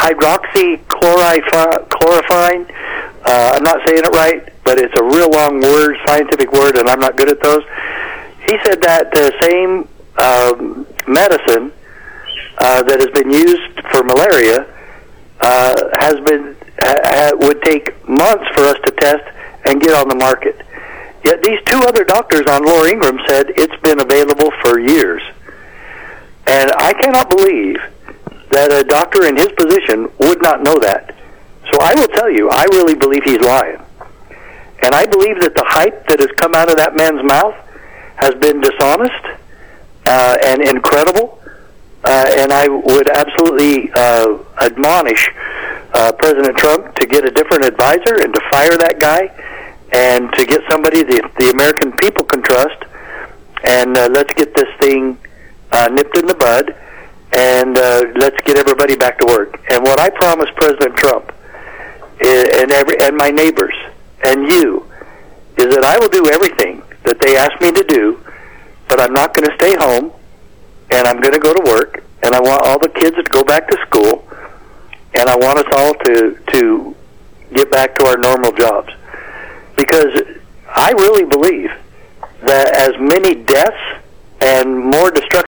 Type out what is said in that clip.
hydroxychloroquine. I'm not saying it right, but it's a real long word, scientific word, and I'm not good at those. He said that the same medicine that has been used for malaria would take months for us to test and get on the market. Yet these two other doctors on Laura Ingraham said it's been available for years. And I cannot believe that a doctor in his position would not know that. So I will tell you, I really believe he's lying. And I believe that the hype that has come out of that man's mouth has been dishonest and incredible. And I would absolutely admonish President Trump to get a different advisor and to fire that guy and to get somebody the American people can trust. And let's get this thing nipped in the bud, and let's get everybody back to work. And what I promise President Trump and my neighbors and you is that I will do everything that they ask me to do, but I'm not going to stay home, and I'm going to go to work, and I want all the kids to go back to school, and I want us all to get back to our normal jobs. Because I really believe that as many deaths and more destruction